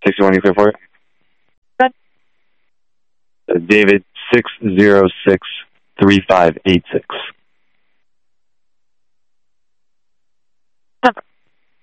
61 you clear for it? Good. David 6063586.